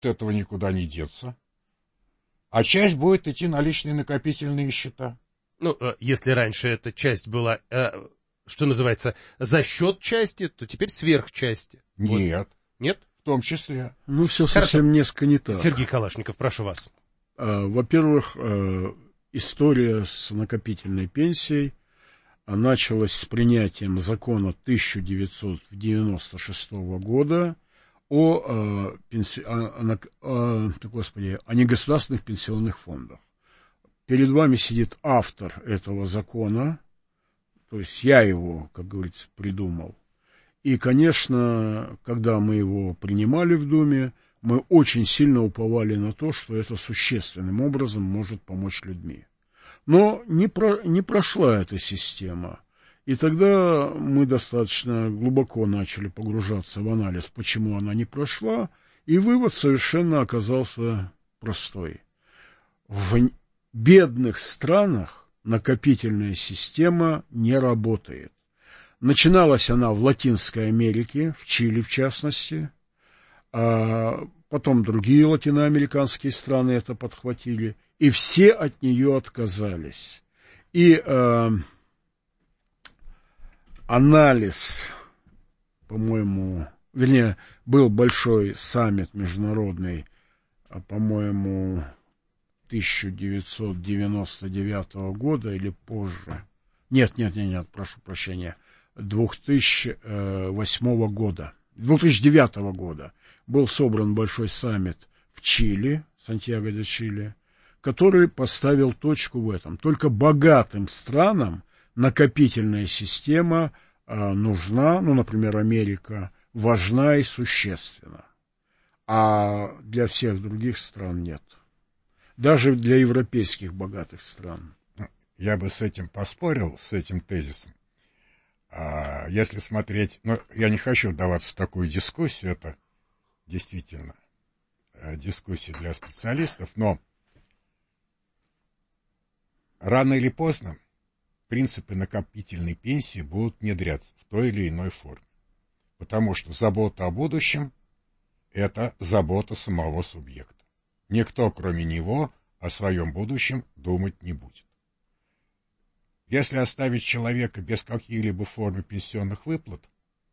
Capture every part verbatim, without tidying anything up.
от этого никуда не деться. А часть будет идти на личные накопительные счета. Ну, если раньше эта часть была, что называется, за счет части, то теперь сверх части. Нет. Вот. Нет? В том числе. Ну, все совсем Хорошо. Несколько не так. Сергей Калашников, прошу вас. Во-первых, история с накопительной пенсией началась с принятием закона тысяча девятьсот девяносто шестого года о, пенси... о, о, господи, о негосударственных пенсионных фондах. Перед вами сидит автор этого закона, то есть я его, как говорится, придумал. И, конечно, когда мы его принимали в Думе, мы очень сильно уповали на то, что это существенным образом может помочь людьми. Но не, про, не прошла эта система. И тогда мы достаточно глубоко начали погружаться в анализ, почему она не прошла, и вывод совершенно оказался простой. В бедных странах накопительная система не работает. Начиналась она в Латинской Америке, в Чили в частности, а потом другие латиноамериканские страны это подхватили, и все от нее отказались. И э, анализ, по-моему, вернее, был большой саммит международный, по-моему, тысяча девятьсот девяносто девятого года или позже. Нет, нет, нет, нет, прошу прощения, две тысячи восьмого года, две тысячи девятого года был собран большой саммит в Чили, Сантьяго-де-Чили, который поставил точку в этом. Только богатым странам накопительная система э, нужна, ну, например, Америка, важна и существенна, а для всех других стран нет. Даже для европейских богатых стран. Я бы с этим поспорил, с этим тезисом. А если смотреть... Ну, я не хочу вдаваться в такую дискуссию, это действительно дискуссия для специалистов, но рано или поздно принципы накопительной пенсии будут внедряться в той или иной форме. Потому что забота о будущем – это забота самого субъекта. Никто, кроме него, о своем будущем думать не будет. Если оставить человека без каких-либо форм пенсионных выплат,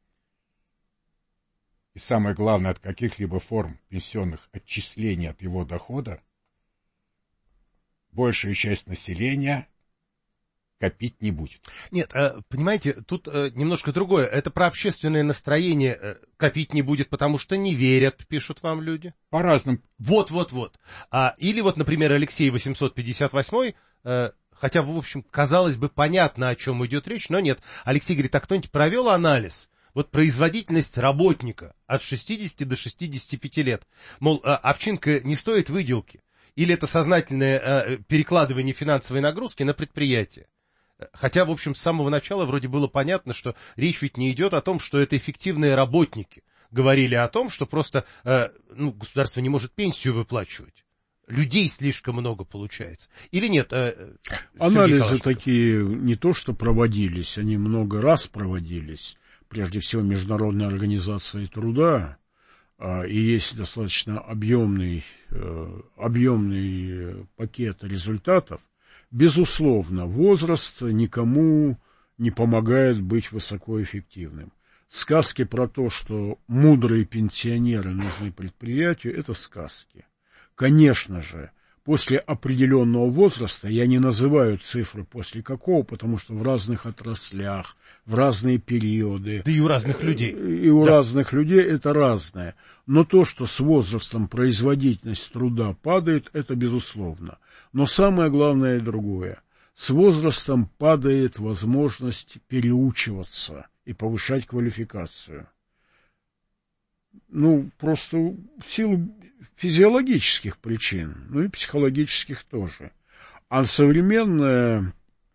и самое главное, от каких-либо форм пенсионных отчислений от его дохода, большая часть населения копить не будет. Нет, понимаете, тут немножко другое. Это про общественное настроение. Копить не будет, потому что не верят, пишут вам люди. По-разному. Вот-вот-вот. А, или вот, например, Алексей восемьсот пятьдесят восемь, хотя, в общем, казалось бы, понятно, о чем идет речь, но нет. Алексей говорит, а кто-нибудь провел анализ? Вот производительность работника от шестидесяти до шестидесяти пяти лет. Мол, овчинка не стоит выделки. Или это сознательное перекладывание финансовой нагрузки на предприятие. Хотя, в общем, с самого начала вроде было понятно, что речь ведь не идет о том, что это эффективные работники. Говорили о том, что просто э, ну, государство не может пенсию выплачивать. Людей слишком много получается. Или нет? Э, Анализы такие не то что проводились, они много раз проводились. Прежде всего, Международной организацией труда. Э, и есть достаточно объемный, э, объемный пакет результатов. Безусловно, возраст никому не помогает быть высокоэффективным. Сказки про то, что мудрые пенсионеры нужны предприятию, это сказки. Конечно же, после определенного возраста, я не называю цифры после какого, потому что в разных отраслях, в разные периоды. Да и у разных людей. И у да. разных людей это разное. Но то, что с возрастом производительность труда падает, это безусловно. Но самое главное другое. С возрастом падает возможность переучиваться и повышать квалификацию. Ну, просто в силу физиологических причин, ну и психологических тоже. А современная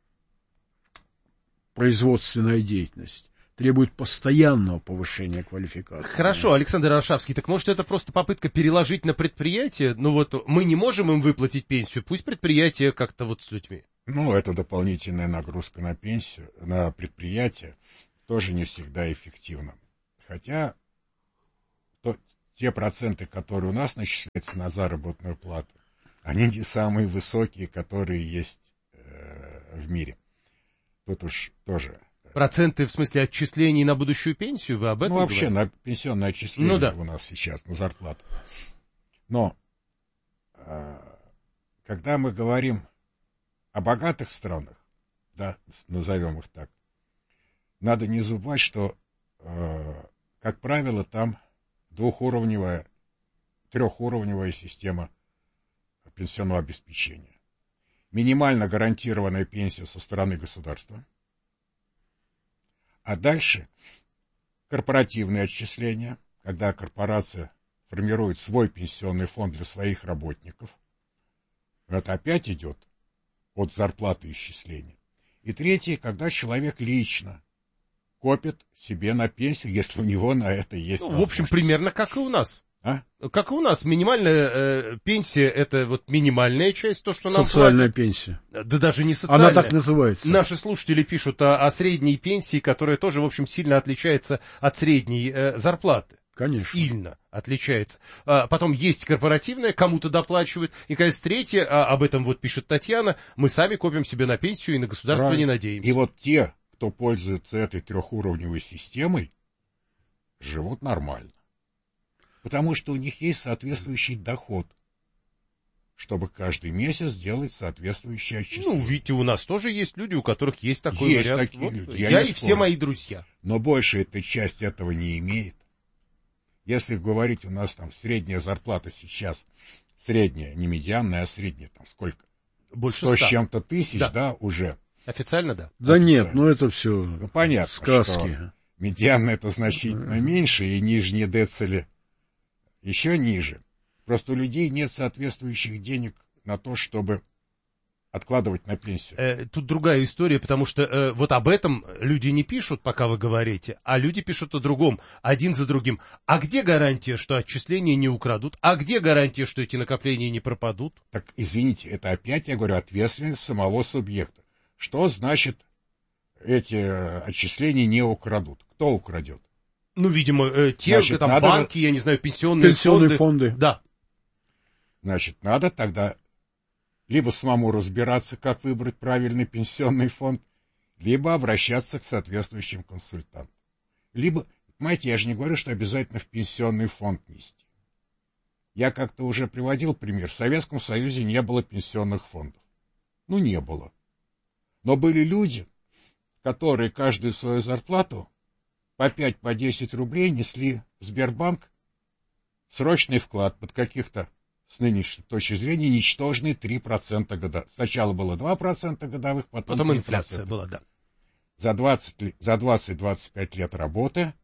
производственная деятельность требует постоянного повышения квалификации. Хорошо, Александр Аршавский, так может это просто попытка переложить на предприятие? Ну вот мы не можем им выплатить пенсию, пусть предприятие как-то вот с людьми. Ну, это дополнительная нагрузка на пенсию, на предприятие, тоже не всегда эффективно. Хотя то, те проценты, которые у нас начисляются на заработную плату, они не самые высокие, которые есть э, в мире. Тут уж тоже... Проценты в смысле отчислений на будущую пенсию? Вы об этом Ну, вообще, говорите? на пенсионное отчисление ну, да. у нас сейчас, на зарплату. Но, э, когда мы говорим о богатых странах, да, назовем их так, надо не забывать, что, э, как правило, там двухуровневая, трехуровневая система пенсионного обеспечения. Минимально гарантированная пенсия со стороны государства. А дальше корпоративные отчисления, когда корпорация формирует свой пенсионный фонд для своих работников. Это опять идет от зарплаты исчисления. И третье, когда человек лично копит себе на пенсию, если у него на это есть ну, в общем, примерно как и у нас. А? Как и у нас. Минимальная э, пенсия — это вот минимальная часть, то, что нам социальная платят. пенсия. Да даже не социальная. Она так называется. Наши слушатели пишут о, о средней пенсии, которая тоже, в общем, сильно отличается от средней э, зарплаты. Конечно. Сильно отличается. А, потом есть корпоративная, кому-то доплачивают. И, конечно, третье, а, об этом вот пишет Татьяна, мы сами копим себе на пенсию и на государство Правильно. не надеемся. И вот те, кто пользуется этой трехуровневой системой, живут нормально. Потому что у них есть соответствующий доход, чтобы каждый месяц делать соответствующее отчисление. Ну, видите, у нас тоже есть люди, у которых есть такой есть вариант. такие Вот, люди. Я, Я и не все спорю. мои друзья. Но больше эта часть этого не имеет. Если говорить, у нас там средняя зарплата сейчас, средняя, не медианная, а средняя, там сколько? Больше сто с ста. чем-то тысяч, да, Да. уже. Официально, да. Да Официально. нет, ну это все Ну, понятно, сказки. что медианная это значительно меньше, и нижние децили еще ниже. Просто у людей нет соответствующих денег на то, чтобы откладывать на пенсию. Э, тут другая история, потому что э, вот об этом люди не пишут, пока вы говорите, а люди пишут о другом, один за другим. А где гарантия, что отчисления не украдут? А где гарантия, что эти накопления не пропадут? Так, извините, это опять, я говорю, ответственность самого субъекта. Что значит эти отчисления не украдут? Кто украдет? Ну, видимо, э, те, Значит, там, надо... банки, я не знаю, пенсионные, Пенсионные фонды. фонды. Да. Значит, надо тогда либо самому разбираться, как выбрать правильный пенсионный фонд, либо обращаться к соответствующим консультантам. Либо, понимаете, я же не говорю, что обязательно в пенсионный фонд нести. Я как-то уже приводил пример. В Советском Союзе не было пенсионных фондов. Ну, не было. Но были люди, которые каждую свою зарплату по пять, по десять рублей несли в Сбербанк срочный вклад под каких-то, с нынешней точки зрения, ничтожные три процента года. Сначала было два процента годовых, потом, Потом три инфляция процента. была, да. За двадцать-двадцать пять лет работы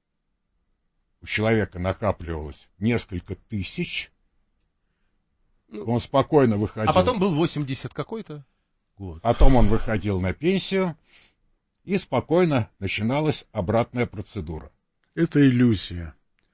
у человека накапливалось несколько тысяч. Ну, Он спокойно выходил. А потом был восемьдесят какой-то год. Потом он выходил на пенсию, и спокойно начиналась обратная процедура. Это иллюзия.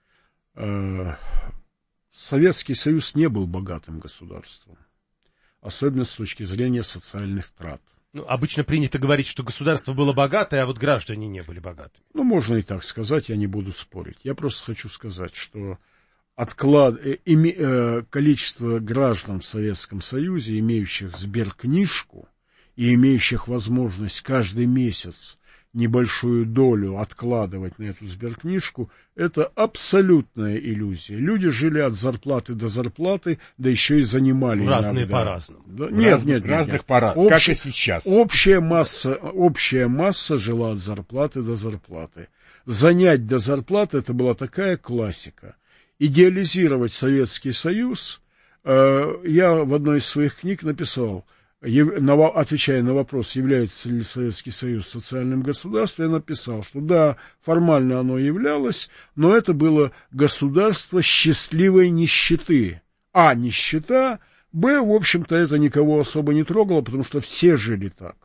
Советский Союз не был богатым государством, особенно с точки зрения социальных трат. Ну, обычно принято говорить, что государство было богатое, а вот граждане не были богатыми. Ну, можно и так сказать, я не буду спорить. Я просто хочу сказать, что отклад... э, име... э, количество граждан в Советском Союзе, имеющих сберкнижку и имеющих возможность каждый месяц небольшую долю откладывать на эту сберкнижку, это абсолютная иллюзия. Люди жили от зарплаты до зарплаты, да еще и занимали Разные иногда. по-разному. Да, В нет, разных, нет, нет, разных нет. пора, Общ- как и сейчас. Общая масса, общая масса жила от зарплаты до зарплаты. Занять до зарплаты — это была такая классика. Идеализировать Советский Союз, э, я в одной из своих книг написал, отвечая на вопрос, является ли Советский Союз социальным государством, я написал, что да, формально оно являлось, но это было государство счастливой нищеты. А, нищета, б, в общем-то, это никого особо не трогало, потому что все жили так.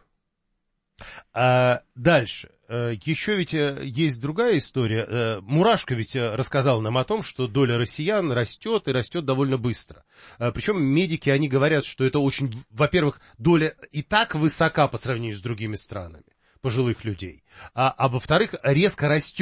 А дальше. Еще ведь есть другая история. Мурашко ведь рассказал нам о том, что доля россиян растет и растет довольно быстро. Причем медики, они говорят, что это очень, во-первых, доля и так высока по сравнению с другими странами пожилых людей, а, а во-вторых, резко растет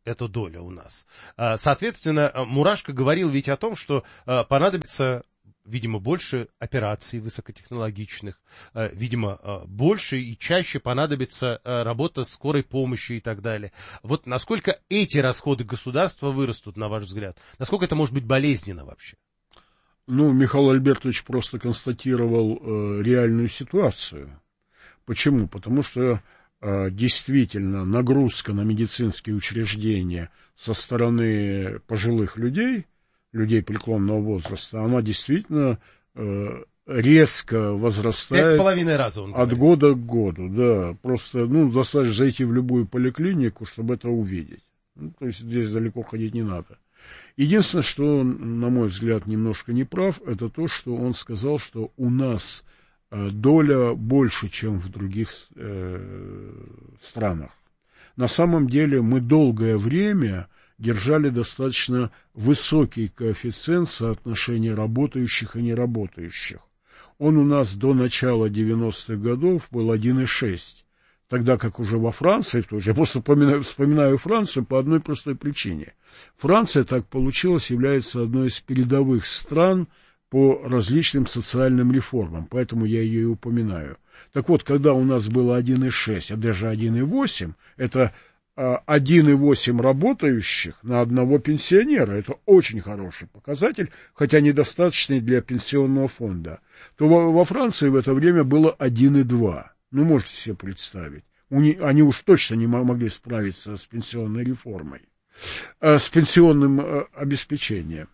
эта доля у нас. Соответственно, Мурашко говорил ведь о том, что понадобится, видимо, больше операций высокотехнологичных, видимо, больше и чаще понадобится работа скорой помощи и так далее. Вот насколько эти расходы государства вырастут, на ваш взгляд? Насколько это может быть болезненно вообще? Ну, Михаил Альбертович просто констатировал э, реальную ситуацию. Почему? Потому что э, действительно нагрузка на медицинские учреждения со стороны пожилых людей, людей преклонного возраста, она действительно э, резко возрастает. Пять с половиной раза он говорит. От года к году, да. Просто, ну, достаточно зайти в любую поликлинику, чтобы это увидеть. Ну, то есть здесь далеко ходить не надо. Единственное, что он, на мой взгляд, немножко не прав, это то, что он сказал, что у нас э, доля больше, чем в других э, странах. На самом деле мы долгое время держали достаточно высокий коэффициент соотношения работающих и неработающих. Он у нас до начала девяностых годов был один и шесть. Тогда как уже во Франции, тоже, я просто вспоминаю, вспоминаю Францию по одной простой причине. Франция, так получилось, является одной из передовых стран по различным социальным реформам, поэтому я ее и упоминаю. Так вот, когда у нас было один и шесть, а даже один и восемь, это один и восемь работающих на одного пенсионера, это очень хороший показатель, хотя недостаточный для пенсионного фонда, то во, во Франции в это время было один и два. Ну, можете себе представить. Они уж точно не могли справиться с пенсионной реформой, с пенсионным обеспечением.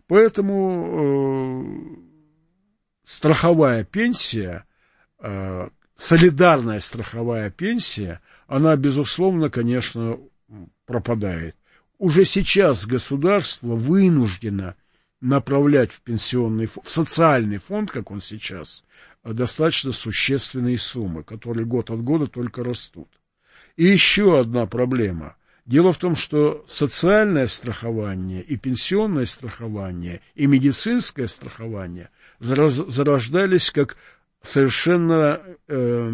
Поэтому э, страховая пенсия, э, солидарная страховая пенсия, она, безусловно, конечно, пропадает. Уже сейчас государство вынуждено направлять в пенсионный, в социальный фонд, как он сейчас, достаточно существенные суммы, которые год от года только растут. И еще одна проблема. Дело в том, что социальное страхование и пенсионное страхование и медицинское страхование зарождались как совершенно э,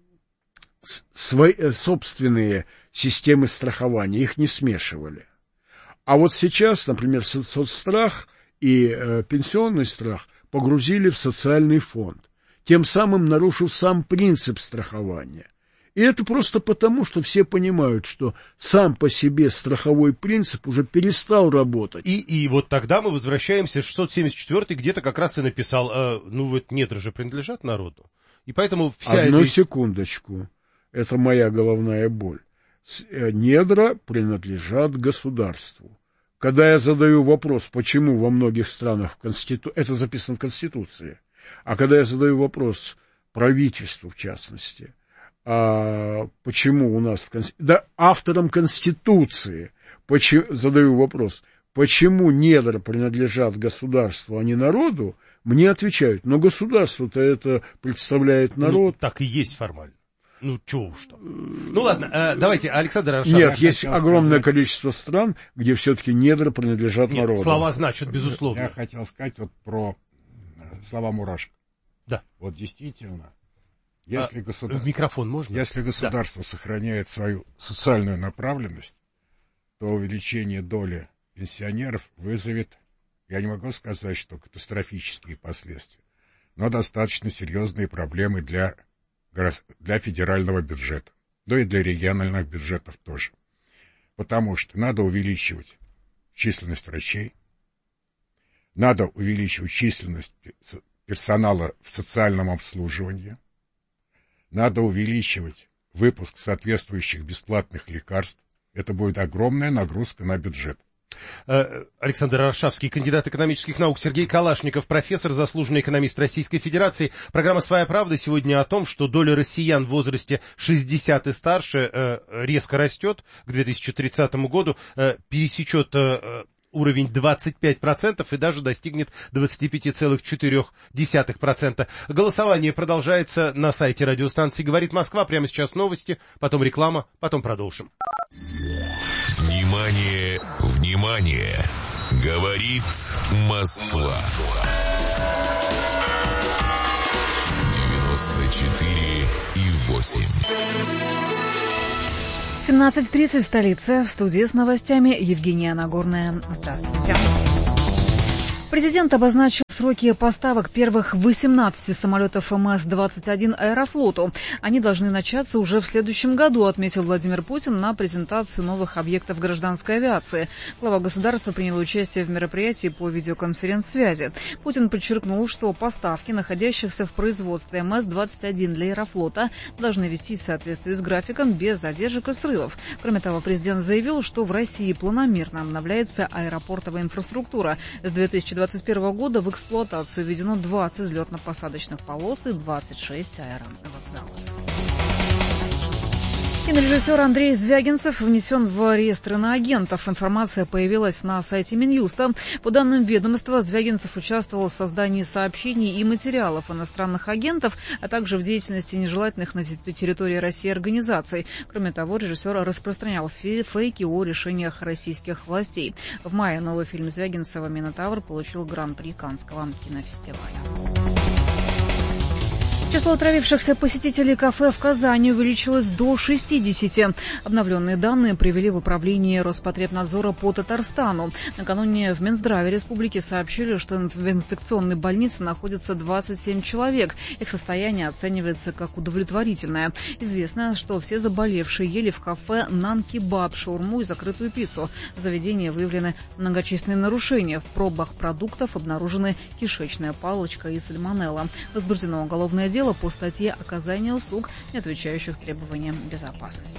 свои, собственные системы страхования, их не смешивали. А вот сейчас, например, соцстрах и э, пенсионный страх погрузили в социальный фонд, тем самым нарушив сам принцип страхования. И это просто потому, что все понимают, что сам по себе страховой принцип уже перестал работать. И, и вот тогда мы возвращаемся в шестьсот семьдесят четвёртый, где-то как раз и написал, э, ну вот недра же принадлежат народу. И поэтому вся Одну эта... секундочку, это моя головная боль. Недра принадлежат государству. Когда я задаю вопрос, почему во многих странах в Конститу... это записано в Конституции, а когда я задаю вопрос правительству, в частности, а почему у нас в Конституции, да, авторам Конституции, почему... задаю вопрос, почему недра принадлежат государству, а не народу, мне отвечают, но государство-то это представляет народ. Ну, так и есть формально. Ну, чего уж там. Ну, ладно, э, давайте, Александр Аршавский. Нет, есть огромное сказать... количество стран, где все-таки недра принадлежат Нет, народу. Слова значат, безусловно. Я хотел сказать вот про слова Мурашко. Да. Вот действительно, если, а, государ... микрофон можно? если государство да. сохраняет свою социальную направленность, то увеличение доли пенсионеров вызовет, я не могу сказать, что катастрофические последствия, но достаточно серьезные проблемы для для федерального бюджета, да и для региональных бюджетов тоже. Потому что надо увеличивать численность врачей, надо увеличивать численность персонала в социальном обслуживании, надо увеличивать выпуск соответствующих бесплатных лекарств. Это будет огромная нагрузка на бюджет. Александр Аршавский, кандидат экономических наук, Сергей Калашников, профессор, заслуженный экономист Российской Федерации. Программа «Своя правда» сегодня о том, что доля россиян в возрасте шестьдесят и старше резко растет к две тысячи тридцатому году, пересечет уровень двадцать пять процентов и даже достигнет двадцать пять целых четыре десятых процента. Голосование продолжается на сайте радиостанции «Говорит Москва». Прямо сейчас новости, потом реклама, потом продолжим. Внимание, внимание! Говорит Москва. девяносто четыре и восемь. восемнадцать тридцать в столице. В студии с новостями Евгения Нагорная. Здравствуйте. Президент обозначил сроки поставок первых восемнадцати самолетов эм эс двадцать один Аэрофлоту. Они должны начаться уже в следующем году, отметил Владимир Путин на презентации новых объектов гражданской авиации. Глава государства принял участие в мероприятии по видеоконференц-связи. Путин подчеркнул, что поставки находящихся в производстве эм эс двадцать один для Аэрофлота должны вестись в соответствии с графиком без задержек и срывов. Кроме того, президент заявил, что в России планомерно обновляется аэропортовая инфраструктура. С две тысячи двадцать первого года в эксплуатацию введено двадцать взлетно-посадочных полос и двадцать шесть аэровокзалов. Кинорежиссер Андрей Звягинцев внесен в реестр иноагентов. Информация появилась на сайте Минюста. По данным ведомства, Звягинцев участвовал в создании сообщений и материалов иностранных агентов, а также в деятельности нежелательных на территории России организаций. Кроме того, режиссер распространял фейки о решениях российских властей. В мае новый фильм Звягинцева «Минотавр» получил гран-при Каннского кинофестиваля. Число отравившихся посетителей кафе в Казани увеличилось до шестидесяти. Обновленные данные привели в управление Роспотребнадзора по Татарстану. Накануне в Минздраве республики сообщили, что в инфекционной больнице находится двадцать семь человек. Их состояние оценивается как удовлетворительное. Известно, что все заболевшие ели в кафе нан-кебаб, шаурму и закрытую пиццу. В заведении выявлены многочисленные нарушения. В пробах продуктов обнаружены кишечная палочка и сальмонелла. Возбуждено уголовное дело по статье «Оказание услуг, не отвечающих требованиям безопасности».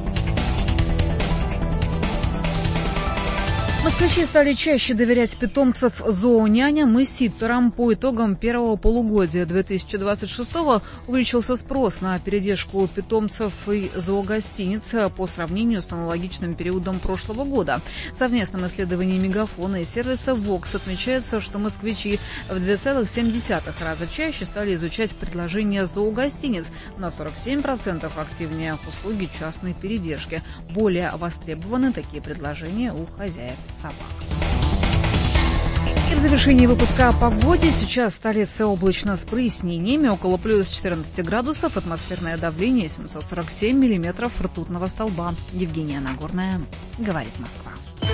Москвичи стали чаще доверять питомцев зооняням и ситтерам. По итогам первого полугодия две тысячи двадцать шестого увеличился спрос на передержку питомцев и зоогостиниц по сравнению с аналогичным периодом прошлого года. В совместном исследовании Мегафона и сервиса Вокс отмечается, что москвичи в два целых семь десятых раза чаще стали изучать предложения зоогостиниц, на сорок семь процентов активнее услуги частной передержки. Более востребованы такие предложения у хозяев собак. И в завершении выпуска о погоде. Сейчас в столице облачно с прояснениями, около плюс четырнадцати градусов, атмосферное давление семьсот сорок семь миллиметров ртутного столба. Евгения Нагорная, говорит Москва.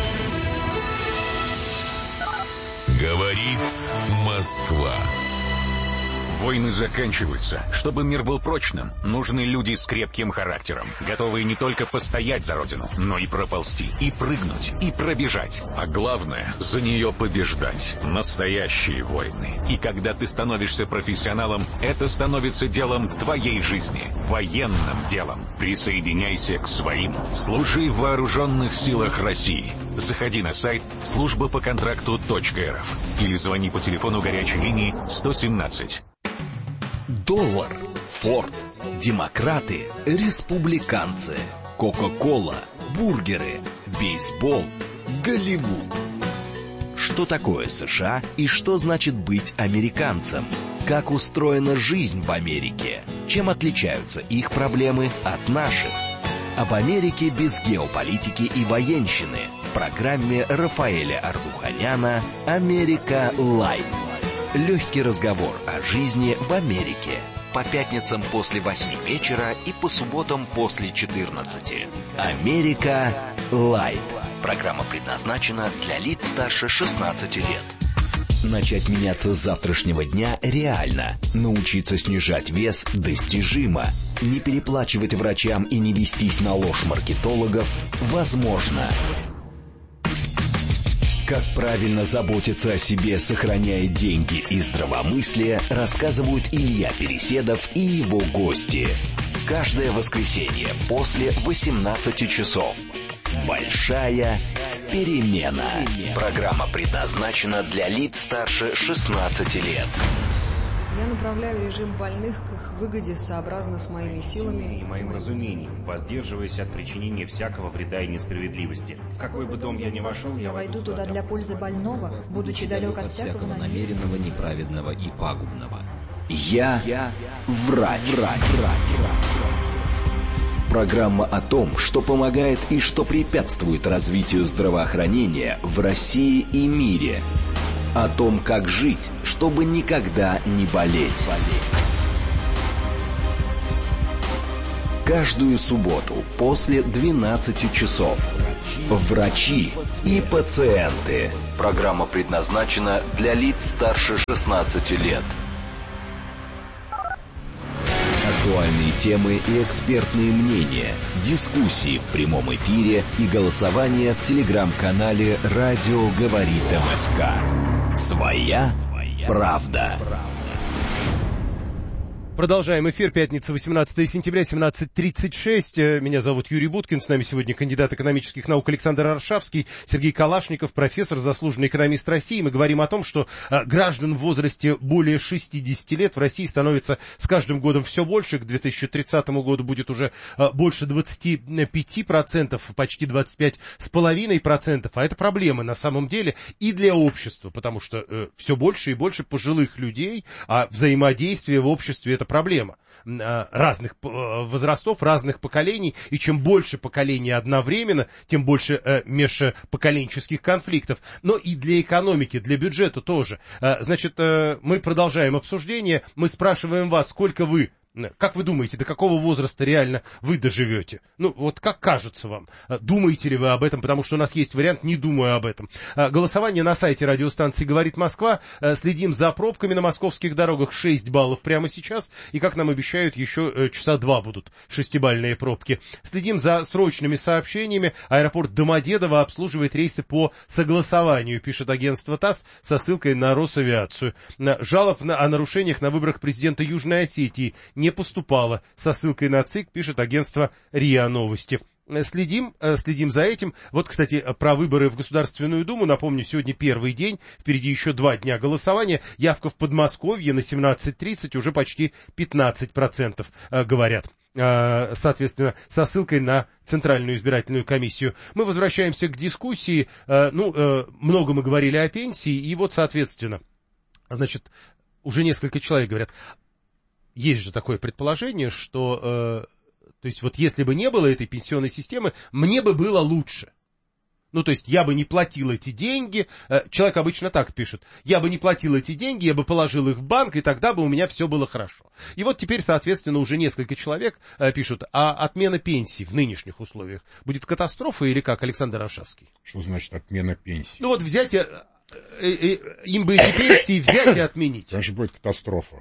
Говорит Москва. Войны заканчиваются. Чтобы мир был прочным, нужны люди с крепким характером, готовые не только постоять за родину, но и проползти, и прыгнуть, и пробежать. А главное, за нее побеждать. Настоящие войны. И когда ты становишься профессионалом, это становится делом твоей жизни, военным делом. Присоединяйся к своим. Служи в вооруженных силах России. Заходи на сайт служба по контракту точка эр эф или звони по телефону горячей линии сто семнадцать. Доллар, Форд, демократы, республиканцы, Кока-кола, бургеры, бейсбол, Голливуд. Что такое США и что значит быть американцем? Как устроена жизнь в Америке? Чем отличаются их проблемы от наших? Об Америке без геополитики и военщины в программе Рафаэля Ардуханяна «Америка Лайт». Легкий разговор о жизни в Америке. По пятницам после восьми вечера и по субботам после четырнадцати. «Америка Лайт». Программа предназначена для лиц старше шестнадцати лет. Начать меняться с завтрашнего дня реально. Научиться снижать вес достижимо. Не переплачивать врачам и не вестись на ложь маркетологов возможно. Как правильно заботиться о себе, сохраняя деньги и здравомыслие, рассказывают Илья Переседов и его гости. Каждое воскресенье после восемнадцати часов. Большая перемена. Программа предназначена для лиц старше шестнадцати лет. Я направляю режим больных к их выгоде сообразно с моими силами и моим разумением, воздерживаясь от причинения всякого вреда и несправедливости. В какой бы дом я ни вошел, я, я войду туда для пользы больного, будучи далек от всякого намеренного, неправедного и пагубного. Я, я врач, врач, врач. Программа о том, что помогает и что препятствует развитию здравоохранения в России и мире. О том, как жить, чтобы никогда не болеть. каждую субботу после двенадцати часов. Врачи и пациенты. Программа предназначена для лиц старше шестнадцати лет. Актуальные темы и экспертные мнения, дискуссии в прямом эфире и голосование в телеграм-канале «Радио говорит МСК». Своя правда. Продолжаем эфир. Пятница, восемнадцатое сентября, семнадцать тридцать шесть. Меня зовут Юрий Буткин. С нами сегодня кандидат экономических наук Александр Аршавский, Сергей Калашников, профессор, заслуженный экономист России. Мы говорим о том, что а, граждан в возрасте более шестидесяти лет в России становится с каждым годом все больше. К две тысячи тридцатому году будет уже а, больше двадцати пяти процентов, почти двадцать пять с половиной процентов. А это проблема на самом деле и для общества, потому что э, все больше и больше пожилых людей, а взаимодействие в обществе — это проблема разных возрастов, разных поколений, и чем больше поколений одновременно, тем больше межпоколенческих конфликтов. Но и для экономики, для бюджета тоже. Значит, мы продолжаем обсуждение. Мы спрашиваем вас, сколько вы, как вы думаете, до какого возраста реально вы доживете? Ну, вот как кажется вам? Думаете ли вы об этом? Потому что у нас есть вариант «не думаю об этом». Голосование на сайте радиостанции «Говорит Москва». Следим за пробками на московских дорогах. шесть баллов прямо сейчас. И, как нам обещают, еще часа два будут шестибалльные пробки. Следим за срочными сообщениями. Аэропорт Домодедово обслуживает рейсы по согласованию, пишет агентство ТАСС со ссылкой на Росавиацию. Жалоб о нарушениях на выборах президента Южной Осетии не поступало, со ссылкой на ЦИК, пишет агентство РИА Новости. Следим, следим за этим. Вот, кстати, про выборы в Государственную Думу. Напомню, сегодня первый день, впереди еще два дня голосования. Явка в Подмосковье на семнадцать тридцать уже почти пятнадцать процентов говорят. Соответственно, со ссылкой на Центральную избирательную комиссию. Мы возвращаемся к дискуссии. Ну, много мы говорили о пенсии, и вот, соответственно, значит, уже несколько человек говорят. Есть же такое предположение, что, э, то есть вот если бы не было этой пенсионной системы, мне бы было лучше. Ну, то есть я бы не платил эти деньги, э, человек обычно так пишет, я бы не платил эти деньги, я бы положил их в банк, и тогда бы у меня все было хорошо. И вот теперь, соответственно, уже несколько человек э, пишут, а отмена пенсии в нынешних условиях будет катастрофой или как, Александр Аршавский? Что значит отмена пенсии? Ну вот взять, э, э, э, им бы эти пенсии взять и отменить. Конечно, будет катастрофа.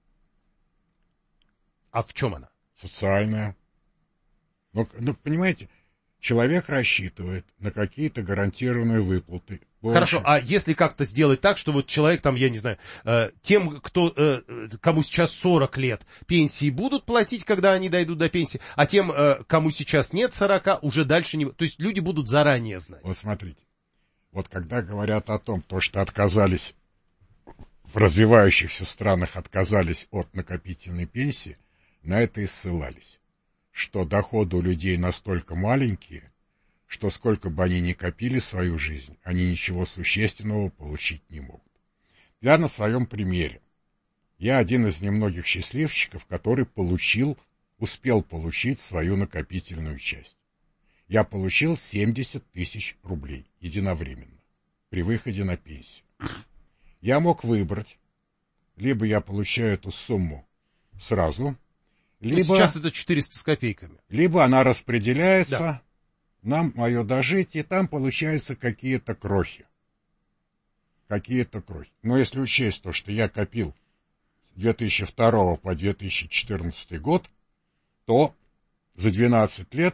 А в чем она? Социальная. Ну, ну, понимаете, человек рассчитывает на какие-то гарантированные выплаты. Больше. Хорошо, а если как-то сделать так, что вот человек там, я не знаю, э, тем, кто, э, кому сейчас сорок лет, пенсии будут платить, когда они дойдут до пенсии, а тем, э, кому сейчас нет сорока, уже дальше не... То есть люди будут заранее знать. Вот смотрите, вот когда говорят о том, то, что отказались, в развивающихся странах отказались от накопительной пенсии, на это и ссылались, что доходы у людей настолько маленькие, что сколько бы они ни копили свою жизнь, они ничего существенного получить не могут. Я на своем примере. Я один из немногих счастливчиков, который получил, успел получить свою накопительную часть. Я получил семьдесят тысяч рублей единовременно при выходе на пенсию. Я мог выбрать, либо я получаю эту сумму сразу, либо, сейчас это четыреста с копейками. Либо она распределяется да. на мое дожитие, и там получаются какие-то крохи. Какие-то крохи. Но если учесть то, что я копил с две тысячи второго по две тысячи четырнадцатый год, то за двенадцать лет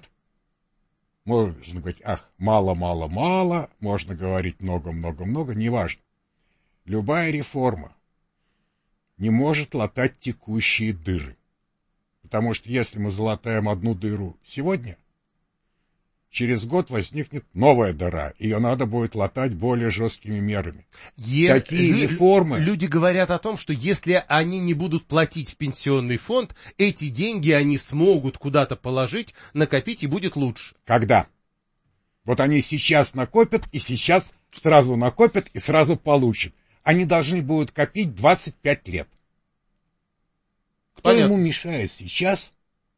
можно говорить, ах, мало-мало-мало, можно говорить много-много-много, неважно. Любая реформа не может латать текущие дыры. Потому что если мы залатаем одну дыру сегодня, через год возникнет новая дыра. Ее надо будет латать более жесткими мерами. Е- Такие лю- реформы... Люди говорят о том, что если они не будут платить в пенсионный фонд, эти деньги они смогут куда-то положить, накопить, и будет лучше. Когда? Вот они сейчас накопят, и сейчас сразу накопят, и сразу получат. Они должны будут копить двадцать пять лет. Кто Понятно. ему мешает сейчас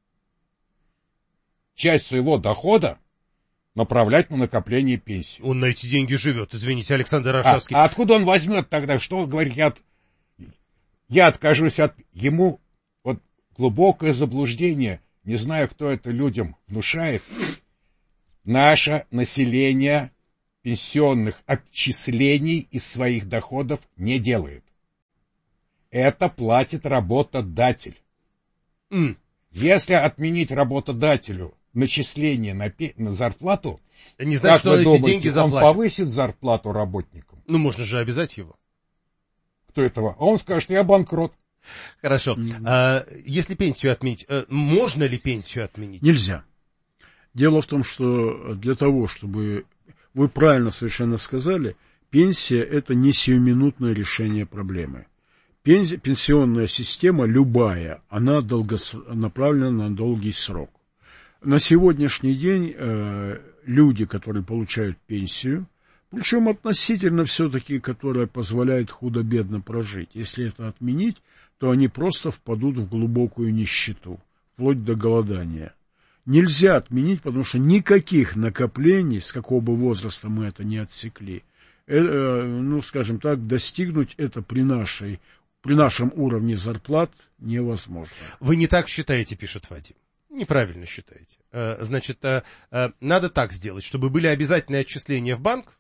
часть своего дохода направлять на накопление пенсии? Он на эти деньги живет, извините, Александр Аршавский. А, а откуда он возьмет тогда? Что он говорит? Я, от, я откажусь от... Ему вот глубокое заблуждение. не знаю, кто это людям внушает, наше население пенсионных отчислений из своих доходов не делает. Это платит работодатель. Mm. Если отменить работодателю начисление на, пе- на зарплату, не значит, что он эти думаете, деньги заплатит. Он повысит зарплату работникам? Ну, можно же обязать его. Кто этого? А он скажет, я банкрот. Хорошо. Mm-hmm. А, если пенсию отменить, можно ли пенсию отменить? Нельзя. Дело в том, что для того, чтобы... Вы правильно совершенно сказали, пенсия – это не сиюминутное решение проблемы. Пенси... Пенсионная система, любая, она долгос... направлена на долгий срок. На сегодняшний день э, люди, которые получают пенсию, причем относительно все-таки, которая позволяет худо-бедно прожить, если это отменить, то они просто впадут в глубокую нищету, вплоть до голодания. Нельзя отменить, потому что никаких накоплений, с какого бы возраста мы это не отсекли, э, э, ну, скажем так, достигнуть это при, нашей, при нашем уровне зарплат невозможно. Вы не так считаете, пишет Вадим. Неправильно считаете. Значит, надо так сделать, чтобы были обязательные отчисления в банк,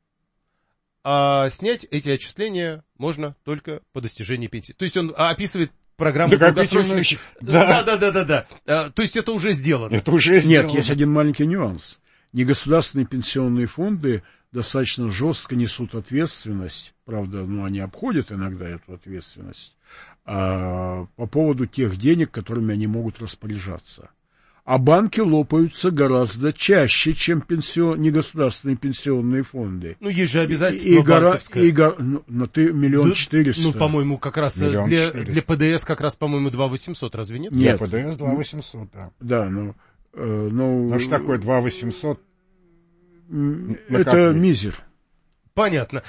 а снять эти отчисления можно только по достижении пенсии. То есть он описывает программу долгосрочных... Да, да, да, да, да. То есть это уже сделано. Это уже сделано. Нет, есть один маленький нюанс. Негосударственные пенсионные фонды достаточно жестко несут ответственность, правда, ну, они обходят иногда эту ответственность, а, по поводу тех денег, которыми они могут распоряжаться. А банки лопаются гораздо чаще, чем пенсион... негосударственные пенсионные фонды. Ну, есть же обязательства и банковское. И гора... ну, на ты миллион четыреста. Ну, по-моему, как раз для, для ПДС как раз, по-моему, два восемьсот, разве нет? Нет, для ПДС два восемьсот, да. Да, ну... Э, ну... Ну, что такое два восемьсот? Это мизер. Понятно.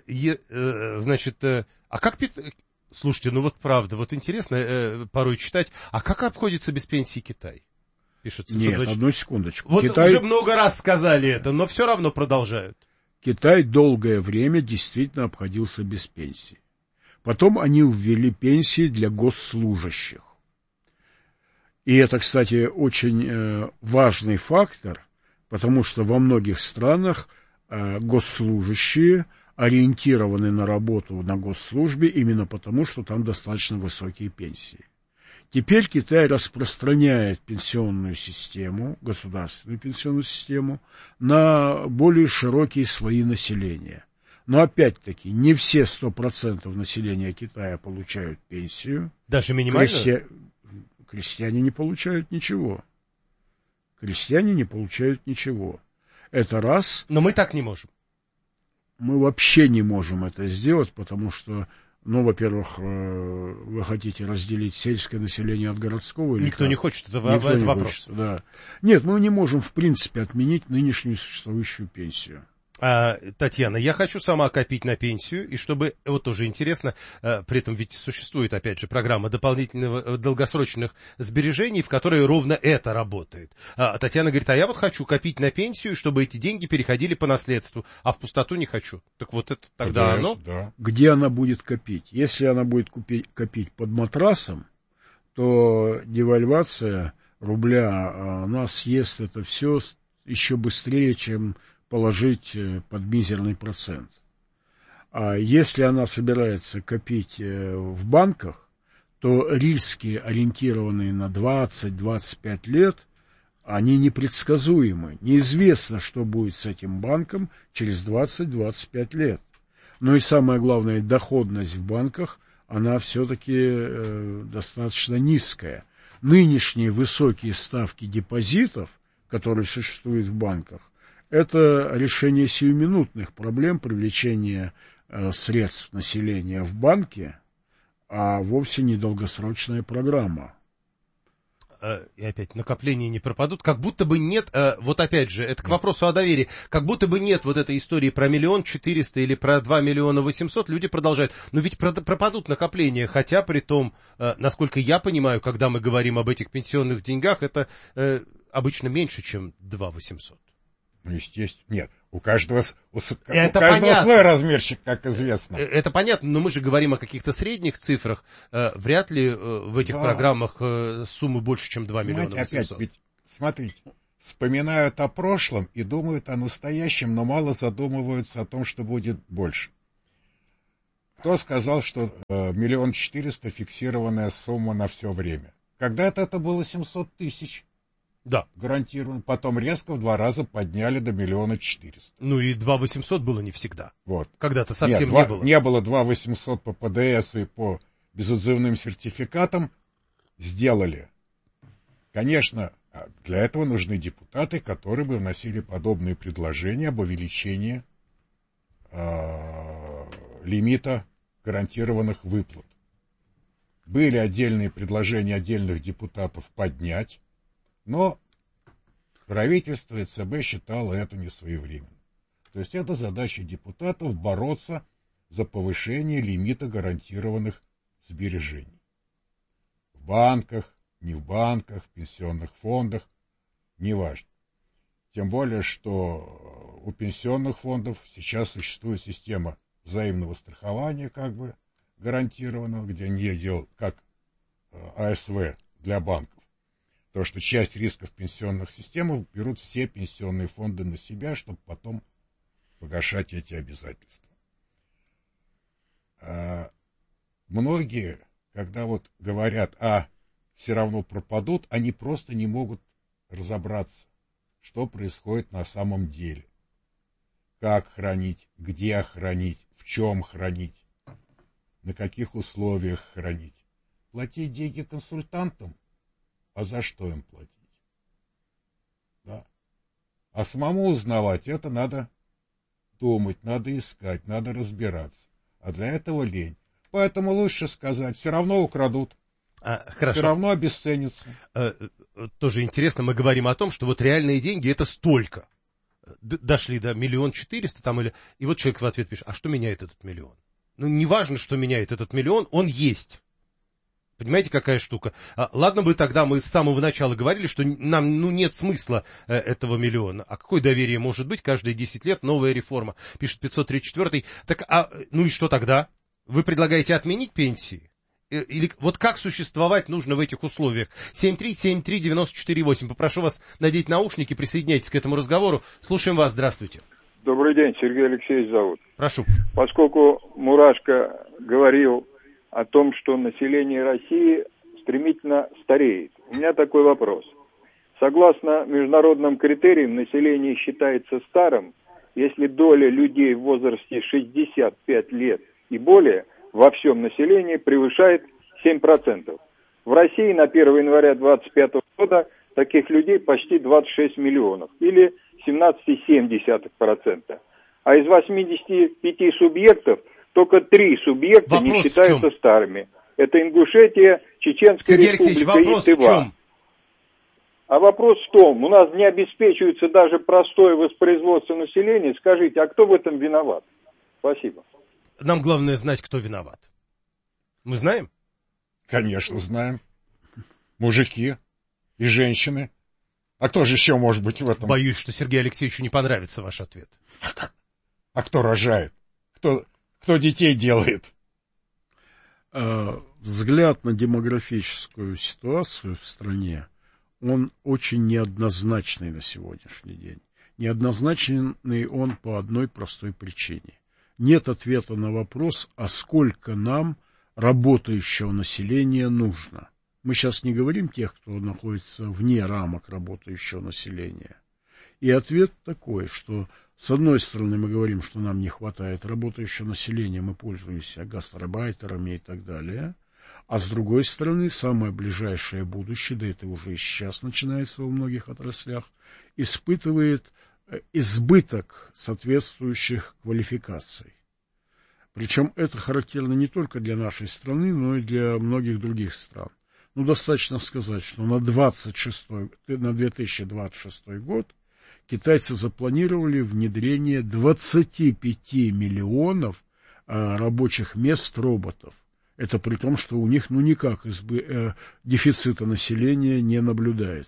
Значит, а как... Слушайте, ну вот правда, вот интересно порой читать, а как обходится без пенсии Китай? Пишут. Нет, одну секундочку. Вот Китай... уже много раз сказали это, но все равно продолжают. Китай долгое время действительно обходился без пенсии. Потом они ввели пенсии для госслужащих. И это, кстати, очень э, важный фактор, потому что во многих странах э, госслужащие ориентированы на работу на госслужбе именно потому, что там достаточно высокие пенсии. Теперь Китай распространяет пенсионную систему, государственную пенсионную систему, на более широкие слои населения. Но опять-таки не все сто процентов населения Китая получают пенсию. Даже минимальную? Крестья... Крестьяне не получают ничего. Крестьяне не получают ничего. Это раз. Но мы так не можем. Мы вообще не можем это сделать, потому что, ну, во-первых, вы хотите разделить сельское население от городского? Или Никто как? не хочет, это, Никто это не вопрос. Хочет, да. Нет, мы не можем, в принципе, отменить нынешнюю существующую пенсию. А, Татьяна, я хочу сама копить на пенсию, и чтобы, вот тоже интересно, а, при этом ведь существует, опять же, программа дополнительных долгосрочных сбережений, в которой ровно это работает. А, Татьяна говорит, а я вот хочу копить на пенсию, чтобы эти деньги переходили по наследству, а в пустоту не хочу. Так вот это тогда Конечно, оно? Да. Где она будет копить? Если она будет купить, копить под матрасом, то девальвация рубля, она съест это все еще быстрее, чем положить под мизерный процент. А если она собирается копить в банках, то риски, ориентированные на двадцать-двадцать пять лет, они непредсказуемы. Неизвестно, что будет с этим банком через двадцать-двадцать пять лет. Но и самое главное, доходность в банках, она все-таки э, достаточно низкая. Нынешние высокие ставки депозитов, которые существуют в банках, это решение сиюминутных проблем привлечения э, средств населения в банке, а вовсе не долгосрочная программа. И опять накопления не пропадут, как будто бы нет, вот опять же, это к вопросу о доверии, как будто бы нет вот этой истории про миллион четыреста или про два миллиона восемьсот, люди продолжают. Но ведь пропадут накопления, хотя при том, насколько я понимаю, когда мы говорим об этих пенсионных деньгах, это обычно меньше, чем два восемьсот. Ну, естественно. Нет, у каждого, у, у Это каждого понятно. свой размерчик, как известно. Это понятно, но мы же говорим о каких-то средних цифрах. Э, вряд ли э, в этих да. программах э, суммы больше, чем два миллиона восемьсот. Опять, ведь, смотрите, вспоминают о прошлом и думают о настоящем, но мало задумываются о том, что будет больше. Кто сказал, что э, миллион четыреста фиксированная сумма на все время? Когда-то это было семьсот тысяч. Да. Гарантированно. Потом резко в два раза подняли до миллиона четыреста. Ну и два восемьсот было не всегда. Вот. Когда-то совсем Нет, не 2, было. Не было два восемьсот по ПДС и по безотзывным сертификатам. Сделали. Конечно, для этого нужны депутаты, которые бы вносили подобные предложения об увеличении э, лимита гарантированных выплат. Были отдельные предложения отдельных депутатов поднять, но правительство и ЦБ считало это несвоевременно. То есть это задача депутатов бороться за повышение лимита гарантированных сбережений. В банках, не в банках, в пенсионных фондах, неважно. Тем более, что у пенсионных фондов сейчас существует система взаимного страхования, как бы гарантированного, где они делают как АСВ для банков. То, что часть рисков пенсионных систем берут все пенсионные фонды на себя, чтобы потом погашать эти обязательства. А многие, когда вот говорят, а все равно пропадут, они просто не могут разобраться, что происходит на самом деле. Как хранить, где хранить, в чем хранить, на каких условиях хранить. Платить деньги консультантам? А за что им платить? Да. А самому узнавать это надо думать, надо искать, надо разбираться. А для этого лень. Поэтому лучше сказать, все равно украдут. А, хорошо. Все равно обесценятся. А, тоже интересно, мы говорим о том, что вот реальные деньги это столько. Д- дошли до миллион четыреста там или... И вот человек в ответ пишет, а что меняет этот миллион? Ну, не важно, что меняет этот миллион, он есть. Понимаете, какая штука? А, ладно бы тогда мы с самого начала говорили, что нам ну, нет смысла э, этого миллиона. А какое доверие может быть? Каждые десять лет новая реформа. Пишет пятьсот тридцать четвёртый. Так, а, ну и что тогда? Вы предлагаете отменить пенсии? Или вот как существовать нужно в этих условиях? семь три семь три девять четыре восемь. Попрошу вас надеть наушники, присоединяйтесь к этому разговору. Слушаем вас, здравствуйте. Добрый день, Сергей Алексеевич зовут. Прошу. Поскольку Мурашко говорил о том, что население России стремительно стареет, у меня такой вопрос. Согласно международным критериям, население считается старым, если доля людей в возрасте шестьдесят пять лет и более во всем населении превышает семь процентов. В России на первое января двадцать пятого года таких людей почти двадцать шесть миллионов, или семнадцать целых семь десятых процента. А из восьмидесяти пяти субъектов только три субъекта вопрос не считаются старыми. Это Ингушетия, Чеченская Сергей республика вопрос и в чем? А вопрос в том, у нас не обеспечивается даже простое воспроизводство населения. Скажите, а кто в этом виноват? Спасибо. Нам главное знать, кто виноват. Мы знаем? Конечно, знаем. Мужики и женщины. А кто же еще может быть в этом? Боюсь, что Сергею Алексеевичу не понравится ваш ответ. А кто рожает? Кто, кто детей делает? Взгляд на демографическую ситуацию в стране, он очень неоднозначный на сегодняшний день. Неоднозначный он по одной простой причине. Нет ответа на вопрос, а сколько нам работающего населения нужно. Мы сейчас не говорим тех, кто находится вне рамок работающего населения. И ответ такой, что с одной стороны мы говорим, что нам не хватает работающего населения, мы пользуемся гастарбайтерами и так далее. А с другой стороны, самое ближайшее будущее, да это уже и сейчас начинается во многих отраслях, испытывает избыток соответствующих квалификаций. Причем это характерно не только для нашей страны, но и для многих других стран. Ну, достаточно сказать, что на, двадцать шестой, на две тысячи двадцать шестой год китайцы запланировали внедрение двадцати пяти миллионов а, рабочих мест роботов. Это при том, что у них ну никак избы, э, дефицита населения не наблюдается.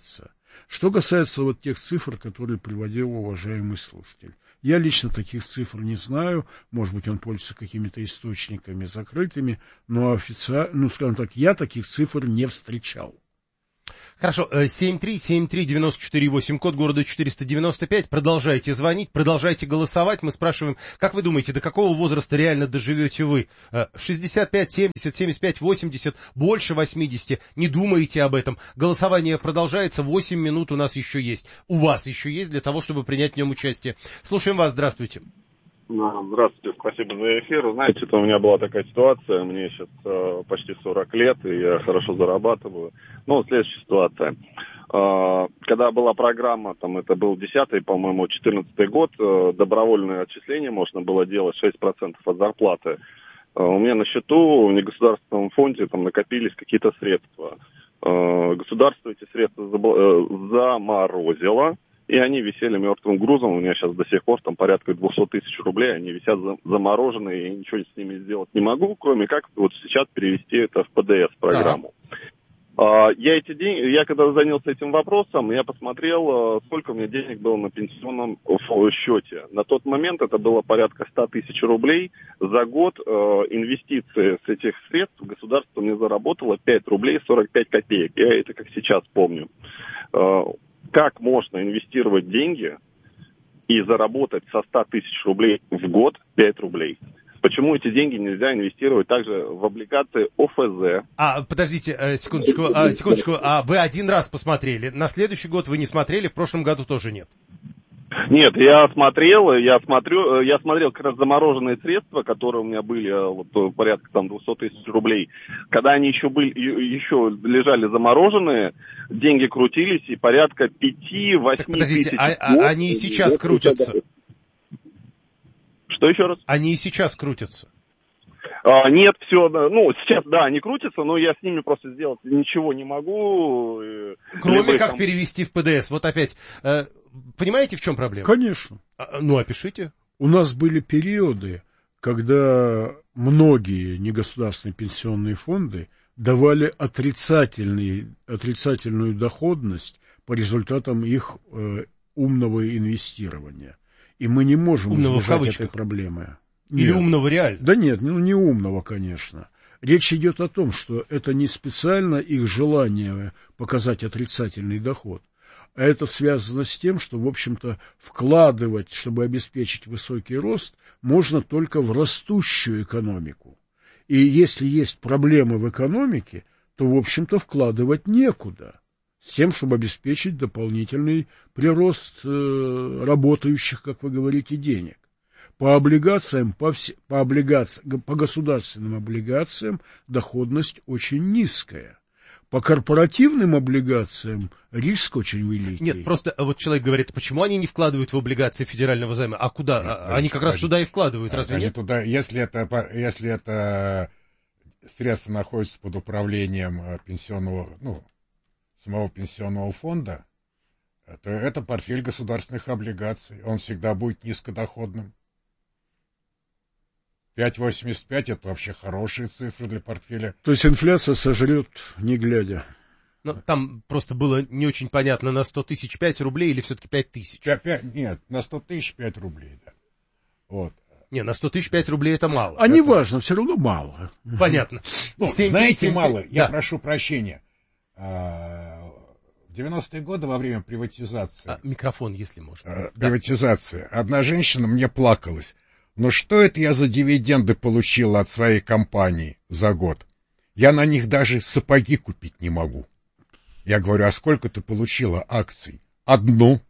Что касается вот тех цифр, которые приводил уважаемый слушатель. Я лично таких цифр не знаю, может быть, он пользуется какими-то источниками закрытыми, но официально, ну, скажем так, я таких цифр не встречал. Хорошо, семь три семь три девять четыре восемь, код города четыреста девяносто пять. Продолжайте звонить, продолжайте голосовать. Мы спрашиваем, как вы думаете, до какого возраста реально доживете вы? шестьдесят пять, семьдесят, семьдесят пять, восемьдесят, больше восьмидесяти. Не думайте об этом. Голосование продолжается, восемь минут у нас еще есть. У вас еще есть для того, чтобы принять в нем участие. Слушаем вас, здравствуйте. Здравствуйте, спасибо за эфир. Знаете, это у меня была такая ситуация, мне сейчас э, почти сорок лет, и я хорошо зарабатываю. Ну, следующая ситуация. Э, когда была программа, там это был десятый, по-моему, четырнадцатый год, э, добровольное отчисление можно было делать шесть процентов от зарплаты. Э, у меня на счету в негосударственном фонде там накопились какие-то средства. Э, государство эти средства забл- э, заморозило. И они висели мертвым грузом. У меня сейчас до сих пор там порядка двести тысяч рублей. Они висят замороженные, и ничего с ними сделать не могу, кроме как вот сейчас перевести это в пэ дэ эс-программу. А, я эти деньги, я когда занялся этим вопросом, я посмотрел, сколько у меня денег было на пенсионном счете. На тот момент это было порядка сто тысяч рублей. За год э, инвестиции с этих средств государство мне заработало пять рублей сорок пять копеек. Я это как сейчас помню. Э, Как можно инвестировать деньги и заработать со ста тысяч рублей в год пять рублей? Почему эти деньги нельзя инвестировать также в облигации о эф зэ? А, подождите, секундочку, а, секундочку, а вы один раз посмотрели, на следующий год вы не смотрели, в прошлом году тоже нет? Нет, я смотрел, я смотрю, я смотрел как раз замороженные средства, которые у меня были, вот, порядка там двести тысяч рублей. Когда они еще были, еще лежали замороженные, деньги крутились, и порядка пяти-восьми тысяч. А, а, они и сейчас крутятся. Что еще раз? Они и сейчас крутятся. А, нет, все, ну, сейчас, да, они крутятся, но я с ними просто сделать ничего не могу. Кроме как там перевести в пэ дэ эс. Вот опять, э, понимаете, в чем проблема? Конечно. А, ну, опишите. У нас были периоды, когда многие негосударственные пенсионные фонды давали отрицательный, отрицательную доходность по результатам их э, умного инвестирования. И мы не можем умного избежать этой проблемы. Или нет. Умного реально? Да нет, ну не умного, конечно. Речь идет о том, что это не специально их желание показать отрицательный доход, а это связано с тем, что, в общем-то, вкладывать, чтобы обеспечить высокий рост, можно только в растущую экономику. И если есть проблемы в экономике, то, в общем-то, вкладывать некуда, с тем, чтобы обеспечить дополнительный прирост э, работающих, как вы говорите, денег. По облигациям, по, вс... по, облигациям, по государственным облигациям доходность очень низкая. По корпоративным облигациям риск очень великий. Нет, просто вот человек говорит, почему они не вкладывают в облигации федерального займа? А куда? Нет, а, они как раз туда и вкладывают, разве они нет? Туда, если это, если это средства находятся под управлением пенсионного, ну, самого пенсионного фонда, то это портфель государственных облигаций. Он всегда будет низкодоходным. пять восемьдесят пять это вообще хорошие цифры для портфеля. То есть инфляция сожрет, не глядя. Ну, там просто было не очень понятно, на сто тысяч пять рублей или все-таки пять тысяч? Нет, на сто тысяч пять рублей, да. Вот. Не, на сто тысяч пять рублей это мало. А это... не важно, все равно мало. Понятно. Ну, знаете, мало, я да. прошу прощения. В девяностые годы во время приватизации... А, микрофон, если можно. Приватизация. Да. Одна женщина мне плакалась. Ну что это я за дивиденды получила от своей компании за год? Я на них даже сапоги купить не могу. Я говорю, а сколько ты получила акций? Одну.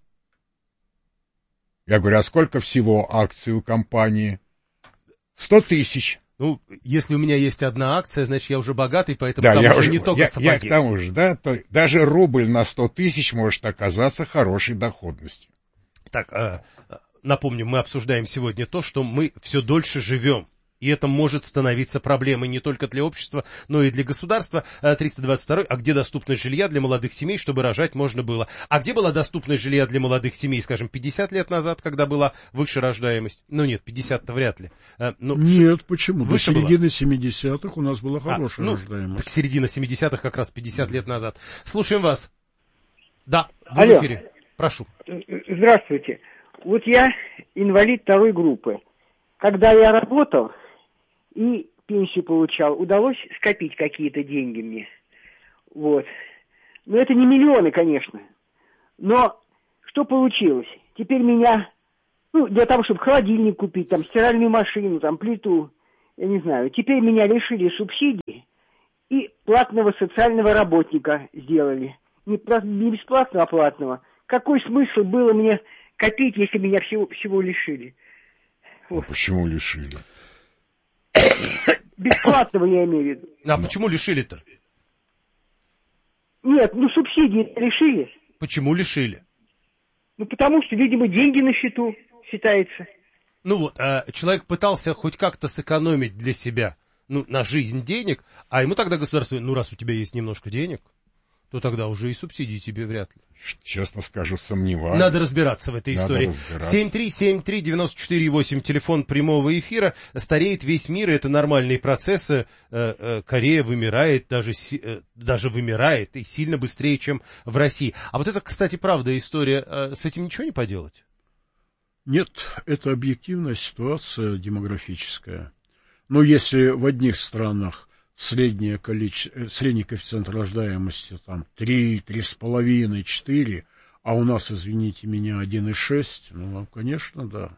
Я говорю, а сколько всего акций у компании? Сто тысяч. Ну, если у меня есть одна акция, значит, я уже богатый, поэтому да, там уже, уже не только я, сапоги. Я к тому же, да, то, даже рубль на сто тысяч может оказаться хорошей доходностью. Так, а, напомню, мы обсуждаем сегодня то, что мы все дольше живем. И это может становиться проблемой не только для общества, но и для государства. триста двадцать два. А где доступность жилья для молодых семей, чтобы рожать можно было? А где была доступность жилья для молодых семей, скажем, пятьдесят лет назад, когда была выше рождаемость? Ну нет, пятьдесят-то вряд ли. Ну, нет, почему? До середины семидесятых у нас была хорошая а, ну, рождаемость. Так середина семидесятых как раз пятьдесят лет назад. Слушаем вас. Да, вы Алло. в эфире. Прошу. Здравствуйте. Вот я инвалид второй группы. Когда я работал и пенсию получал, удалось скопить какие-то деньги мне. Вот. Но это не миллионы, конечно. Но что получилось? Теперь меня, ну, для того, чтобы холодильник купить, там, стиральную машину, там, плиту, я не знаю, теперь меня лишили субсидий и платного социального работника сделали. Не, не бесплатного, а платного. Какой смысл было мне копить, если меня всего, всего лишили? А почему лишили? Бесплатного я имею в виду. А Но. почему лишили-то? Нет, ну субсидии лишили. Почему лишили? Ну потому что, видимо, деньги на счету считается. Ну вот, а человек пытался хоть как-то сэкономить для себя, ну, на жизнь денег, а ему тогда государство, ну, раз у тебя есть немножко денег, то тогда уже и субсидии тебе вряд ли. Честно скажу, сомневаюсь. Надо разбираться в этой Надо истории. семь три семь три девять четыре восемь, телефон прямого эфира. Стареет весь мир, и это нормальные процессы. Корея вымирает, даже, даже вымирает, и сильно быстрее, чем в России. А вот это, кстати, правда история. С этим ничего не поделать? Нет, это объективная ситуация демографическая. Но если в одних странах среднее количество, средний коэффициент рождаемости там три, три с половиной, четыре, а у нас, извините меня, один и шесть, ну, конечно, да.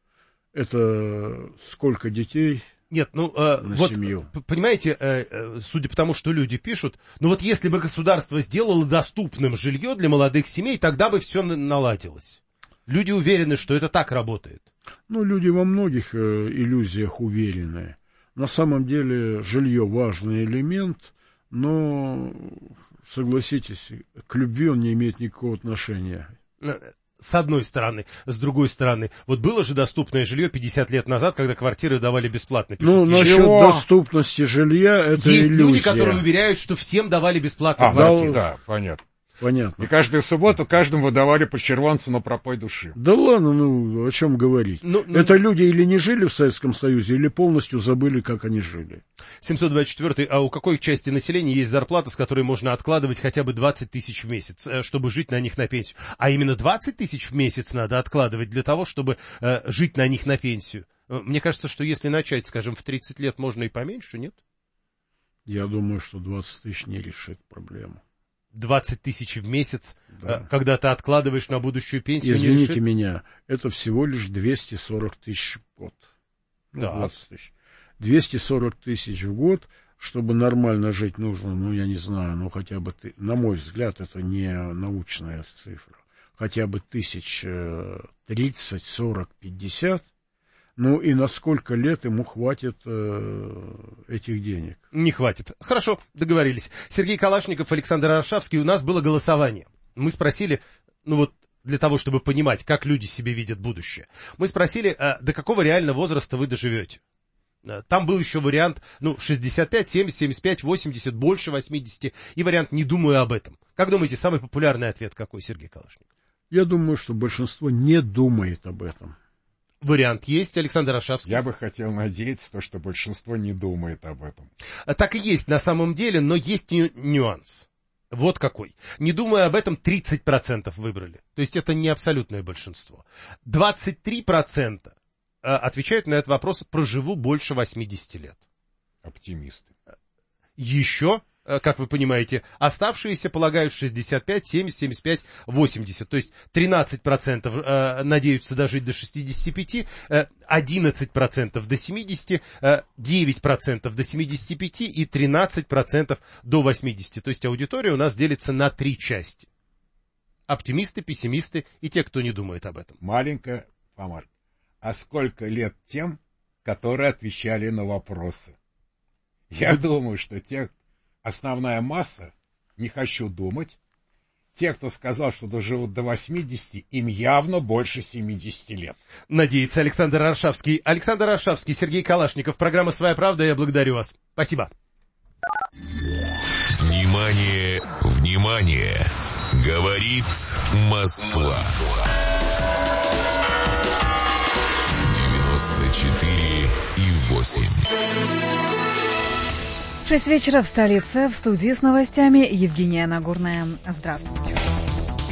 Это сколько детей? Нет, ну, э, на вот, семью? Понимаете, э, судя по тому, что люди пишут, ну вот если бы государство сделало доступным жилье для молодых семей, тогда бы все наладилось. Люди уверены, что это так работает. Ну, люди во многих э, иллюзиях уверены. На самом деле жилье важный элемент, но, согласитесь, к любви он не имеет никакого отношения. С одной стороны. С другой стороны, вот было же доступное жилье пятьдесят лет назад, когда квартиры давали бесплатно. Пишут, ну, насчет Чего? доступности жилья, это Есть иллюзия. люди, которые уверяют, что всем давали бесплатно а, квартиры. Да, да, понятно. Понятно. И каждую субботу каждому выдавали по червонцу на пропой души. Да ладно, ну, о чем говорить. Ну, ну, это люди или не жили в Советском Союзе, или полностью забыли, как они жили. семьсот двадцать четыре. А у какой части населения есть зарплата, с которой можно откладывать хотя бы двадцать тысяч в месяц, чтобы жить на них на пенсию? А именно двадцать тысяч в месяц надо откладывать для того, чтобы э, жить на них на пенсию. Мне кажется, что если начать, скажем, в тридцать лет, можно и поменьше, нет? Я думаю, что двадцать тысяч не решит проблему. двадцать тысяч в месяц, да. Когда ты откладываешь на будущую пенсию. Извините не меня, это всего лишь двести сорок тысяч в год. Ну, да. двадцать тысяч. двести сорок тысяч в год, чтобы нормально жить нужно, ну, я не знаю, ну, хотя бы, ты, на мой взгляд, это не научная цифра, хотя бы тысяч тридцать, сорок, пятьдесят. Ну и на сколько лет ему хватит э, этих денег? Не хватит. Хорошо, договорились. Сергей Калашников, Александр Аршавский. У нас было голосование. Мы спросили, ну вот для того, чтобы понимать, как люди себе видят будущее. Мы спросили, а, до какого реального возраста вы доживете? Там был еще вариант, ну, шестьдесят пять, семьдесят, семьдесят пять, восемьдесят, больше восьмидесяти. И вариант «не думаю об этом». Как думаете, самый популярный ответ какой, Сергей Калашников? Я думаю, что большинство не думает об этом. Вариант есть, Александр Аршавский. Я бы хотел надеяться, то, что большинство не думает об этом. Так и есть на самом деле, но есть ню- нюанс. Вот какой. Не думая об этом, тридцать процентов выбрали. То есть это не абсолютное большинство. двадцать три процента отвечают на этот вопрос: проживу больше восьмидесяти лет. Оптимисты. Еще, как вы понимаете, оставшиеся полагают шестьдесят пять, семьдесят, семьдесят пять, восемьдесят. То есть тринадцать процентов надеются дожить до шестидесяти пяти, одиннадцать процентов до семидесяти, девять процентов до семидесяти пяти и тринадцать процентов до восьмидесяти. То есть аудитория у нас делится на три части. Оптимисты, пессимисты и те, кто не думает об этом. Маленькая помарка. А сколько лет тем, которые отвечали на вопросы? Я думаю, что те... Основная масса, не хочу думать, те, кто сказал, что доживут до восьмидесяти, им явно больше семидесяти лет. Надеется Александр Аршавский. Александр Аршавский, Сергей Калашников. Программа «Своя правда». Я благодарю вас. Спасибо. Внимание, внимание! Говорит Москва. девяносто четыре и восемь. Шесть вечера в столице. В студии с новостями Евгения Нагорная. Здравствуйте.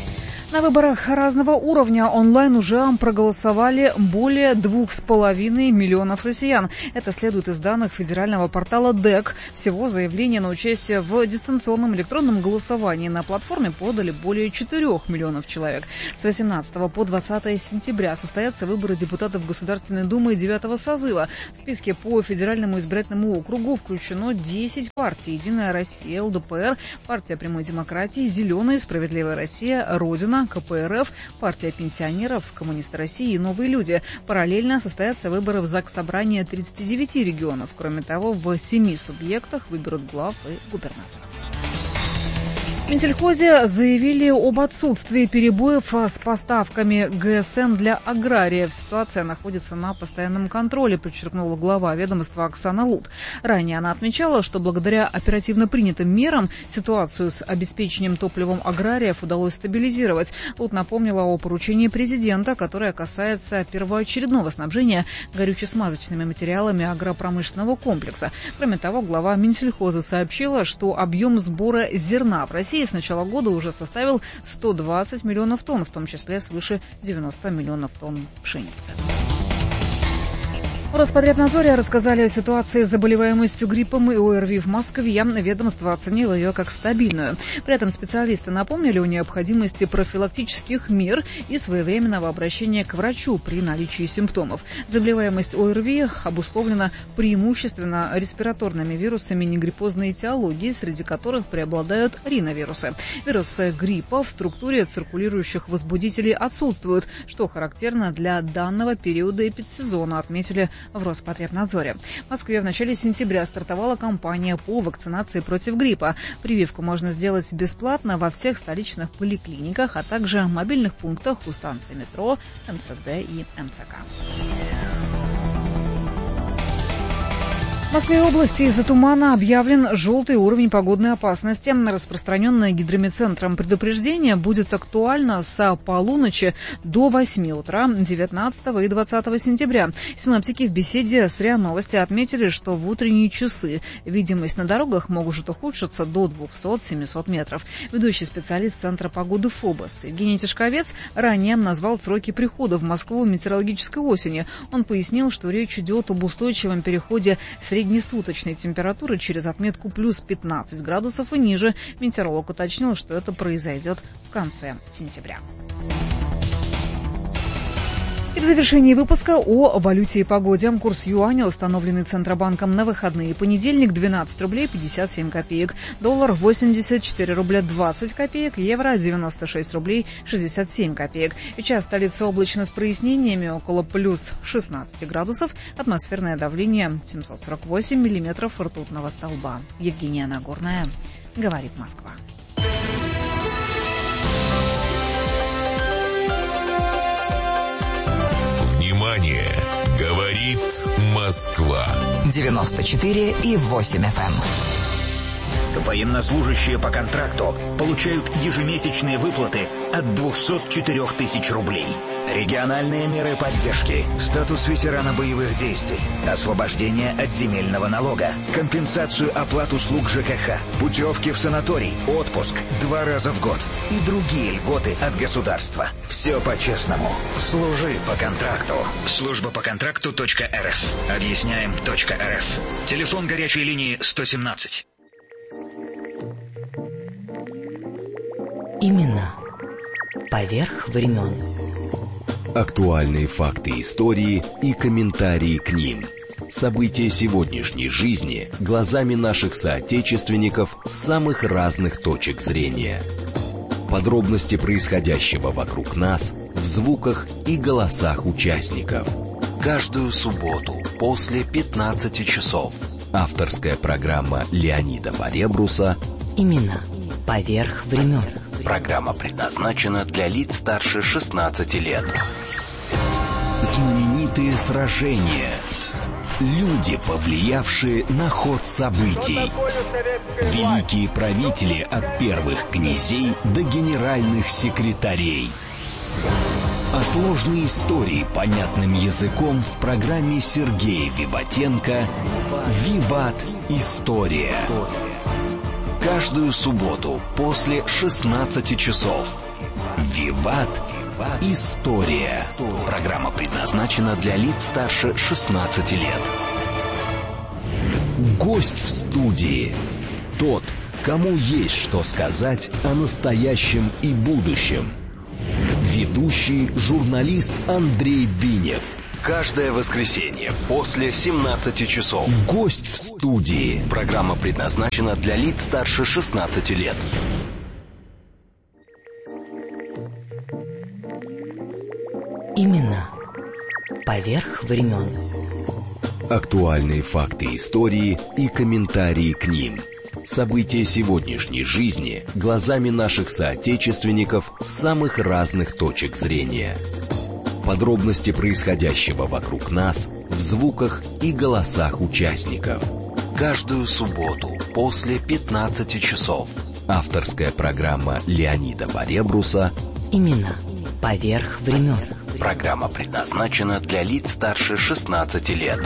На выборах разного уровня онлайн уже проголосовали более двух с половиной миллионов россиян. Это следует из данных федерального портала ДЭК. Всего заявления на участие в дистанционном электронном голосовании на платформе подали более четырех миллионов человек. С восемнадцатого по двадцатое сентября состоятся выборы депутатов Государственной Думы девятого созыва. В списке по федеральному избирательному округу включено десять партий: «Единая Россия», ЛДПР, партия Прямой Демократии, «Зеленые», «Справедливая Россия», «Родина», КПРФ, партия пенсионеров, коммунисты России и «Новые люди». Параллельно состоятся выборы в Заксобрание тридцати девяти регионов. Кроме того, в семи субъектах выберут глав и губернаторов. В Минсельхозе заявили об отсутствии перебоев с поставками ГСМ для аграриев. Ситуация находится на постоянном контроле, подчеркнула глава ведомства Оксана Лут. Ранее она отмечала, что благодаря оперативно принятым мерам ситуацию с обеспечением топливом аграриев удалось стабилизировать. Лут напомнила о поручении президента, которое касается первоочередного снабжения горюче-смазочными материалами агропромышленного комплекса. Кроме того, глава Минсельхоза сообщила, что объем сбора зерна в России с начала года уже составил сто двадцать миллионов тонн, в том числе свыше девяноста миллионов тонн пшеницы. В Роспотребнадзоре рассказали о ситуации с заболеваемостью гриппом и ОРВИ в Москве. Ведомство оценило ее как стабильную. При этом специалисты напомнили о необходимости профилактических мер и своевременного обращения к врачу при наличии симптомов. Заболеваемость ОРВИ обусловлена преимущественно респираторными вирусами негриппозной этиологии, среди которых преобладают риновирусы. Вирусы гриппа в структуре циркулирующих возбудителей отсутствуют, что характерно для данного периода эпидсезона, отметили в Роспотребнадзоре. В Москве в начале сентября стартовала кампания по вакцинации против гриппа. Прививку можно сделать бесплатно во всех столичных поликлиниках, а также мобильных пунктах у станций метро, МЦД и МЦК. В Москве и области из-за тумана объявлен желтый уровень погодной опасности. Распространенное гидрометцентром предупреждение будет актуально с полуночи до восьми утра девятнадцатого и двадцатого сентября. Синоптики в беседе с РИА Новости отметили, что в утренние часы видимость на дорогах может ухудшиться до двухсот-семисот метров. Ведущий специалист Центра погоды ФОБОС Евгений Тишковец ранее назвал сроки прихода в Москву метеорологической осени. Он пояснил, что речь идет об устойчивом переходе средней среднесуточной температуры через отметку плюс пятнадцать градусов и ниже. Метеоролог уточнил, что это произойдет в конце сентября. И в завершении выпуска о валюте и погоде. Курс юаня, установленный Центробанком на выходные. Понедельник двенадцать рублей пятьдесят семь копеек. Доллар восемьдесят четыре рубля двадцать копеек. Евро девяносто шесть рублей шестьдесят семь копеек. Сейчас столица облачно с прояснениями, около плюс шестнадцати градусов. Атмосферное давление семьсот сорок восемь миллиметров ртутного столба. Евгения Нагорная, говорит Москва. Внимание! Говорит Москва. девяносто четыре и восемь эф эм. Военнослужащие по контракту получают ежемесячные выплаты от двухсот четырёх тысяч рублей. Региональные меры поддержки, статус ветерана боевых действий, освобождение от земельного налога, компенсацию оплат услуг ЖКХ, путевки в санаторий, отпуск два раза в год и другие льготы от государства. Все по-честному. Служи по контракту. Служба по контракту точка эр эф. Объясняем точка эр эф. Телефон горячей линии сто семнадцать. Именно поверх времен. Актуальные факты истории и комментарии к ним. События сегодняшней жизни глазами наших соотечественников с самых разных точек зрения. Подробности происходящего вокруг нас в звуках и голосах участников. Каждую субботу после пятнадцати часов. Авторская программа Леонида Поребруса «Именно поверх времен». Программа предназначена для лиц старше шестнадцати лет. Знаменитые сражения. Люди, повлиявшие на ход событий. Великие правители от первых князей до генеральных секретарей. А сложные истории понятным языком в программе Сергея Виватенко «Виват. История». Каждую субботу после шестнадцати часов. Виват. История. Программа предназначена для лиц старше шестнадцати лет. Гость в студии. Тот, кому есть что сказать о настоящем и будущем. Ведущий журналист Андрей Бинев. Каждое воскресенье после семнадцати часов. Гость в студии. Программа предназначена для лиц старше шестнадцати лет. Именно поверх времен. Актуальные факты истории и комментарии к ним. События сегодняшней жизни глазами наших соотечественников с самых разных точек зрения. Подробности происходящего вокруг нас в звуках и голосах участников. Каждую субботу после пятнадцати часов. Авторская программа Леонида Баребруса. Именно поверх времен. Программа предназначена для лиц старше шестнадцати лет.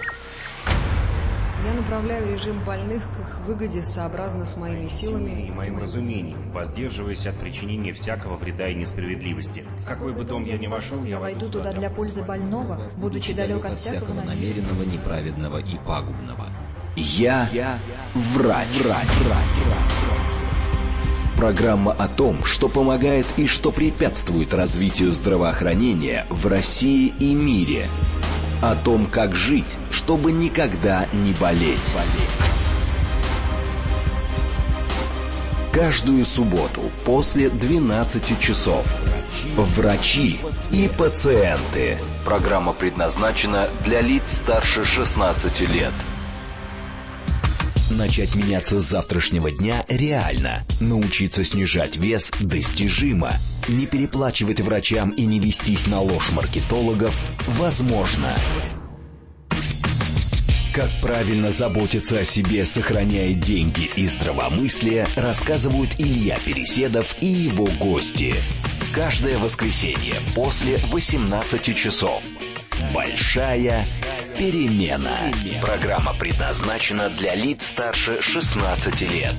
Я направляю режим больных к их выгоде сообразно с моими силами и моим разумением, воздерживаясь от причинения всякого вреда и несправедливости. В какой бы дом я ни вошел, я, я войду туда для пользы больного, будучи далек от всякого намеренного, неправедного и пагубного. Я, я врач. врач, врач. Программа о том, что помогает и что препятствует развитию здравоохранения в России и мире. О том, как жить, чтобы никогда не болеть. Каждую субботу после двенадцати часов. Врачи и пациенты. Программа предназначена для лиц старше шестнадцати лет. Начать меняться с завтрашнего дня реально. Научиться снижать вес достижимо. Не переплачивать врачам и не вестись на ложь маркетологов возможно. Как правильно заботиться о себе, сохраняя деньги и здравомыслие, рассказывают Илья Переседов и его гости. Каждое воскресенье после восемнадцати часов. Большая перемена. Программа предназначена для лиц старше шестнадцати лет.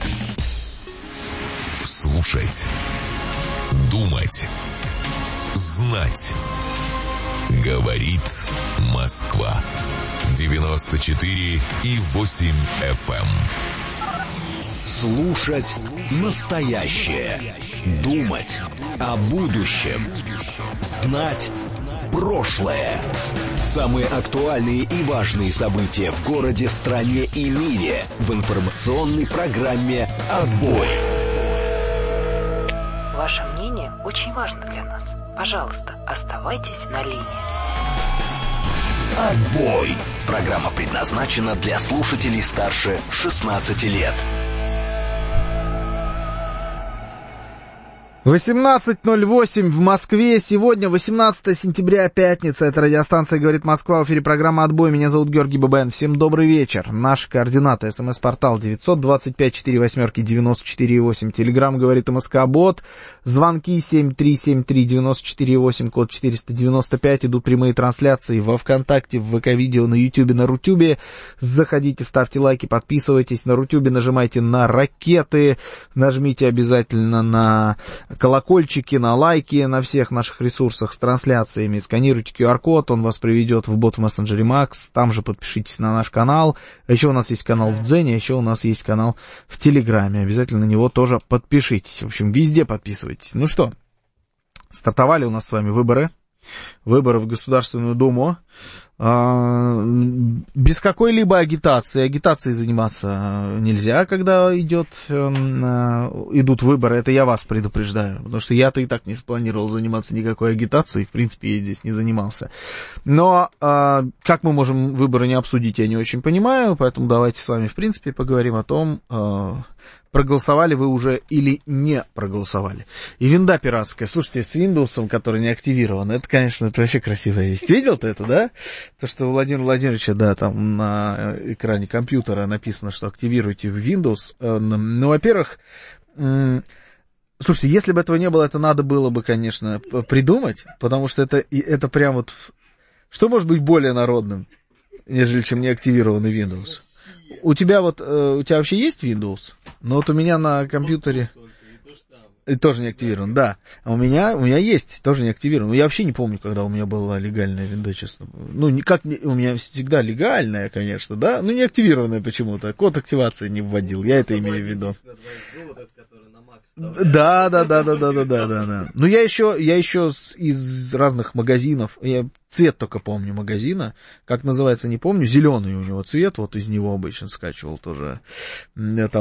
Слушать. Думать. Знать. Говорит Москва. девяносто четыре и восемь эф эм. Слушать настоящее. Думать о будущем. Знать прошлое. Самые актуальные и важные события в городе, стране и мире в информационной программе «Отбой». Ваше мнение очень важно для нас. Пожалуйста, оставайтесь на линии. «Отбой». Программа предназначена для слушателей старше шестнадцати лет. восемнадцать ноль восемь в Москве. Сегодня восемнадцатое сентября, пятница. Это радиостанция «Говорит Москва». В эфире программа «Отбой». Меня зовут Георгий Бабаян. Всем добрый вечер. Наши координаты. СМС-портал девятьсот двадцать пять сорок восемь девяносто четыре восемь. Телеграмм «Говорит МСК-бот». Звонки семь три семь три девяносто четыре восемь, код четыреста девяносто пять. Идут прямые трансляции во ВКонтакте, в ВК-видео, на Ютубе, на Рутюбе. Заходите, ставьте лайки, подписывайтесь. На Рутюбе нажимайте на ракеты. Нажмите обязательно на колокольчики, на лайки на всех наших ресурсах с трансляциями. Сканируйте ку ар код, он вас приведет в бот в мессенджере Макс. Там же подпишитесь на наш канал. А еще у нас есть канал в Дзене, а еще у нас есть канал в Телеграме. Обязательно на него тоже подпишитесь. В общем, везде подписывайтесь. Ну что, стартовали у нас с вами выборы. Выборы в Государственную Думу. Без какой-либо агитации. Агитацией заниматься нельзя, когда идет, идут выборы. Это я вас предупреждаю. Потому что я-то и так не спланировал заниматься никакой агитацией. В принципе, я здесь не занимался. Но как мы можем выборы не обсудить, я не очень понимаю. Поэтому давайте с вами, в принципе, поговорим о том, проголосовали вы уже или не проголосовали. И винда пиратская. Слушайте, с Windows, который не активирован, это, конечно, это вообще красивая вещь. Видел ты это, да? То, что у Владимира Владимировича, да, там на экране компьютера написано, что активируйте Windows. Ну, во-первых, слушайте, если бы этого не было, это надо было бы, конечно, придумать, потому что это, это прям вот... Что может быть более народным, нежели чем неактивированный Windows? У тебя вот, у тебя вообще есть Windows? Ну вот у меня на компьютере... Тоже не активирован, да. А у меня, у меня есть, тоже не активирован. Я вообще не помню, когда у меня была легальная винда, честно. Ну, никак не, у меня всегда легальная, конечно, да, но не активированная почему-то. Код активации не вводил, я это имею в виду. Да, да, да, да, да, да, да, да, да. Ну, я еще, я еще из разных магазинов, я цвет только помню магазина, как называется, не помню, зеленый у него цвет, вот из него обычно скачивал тоже. Там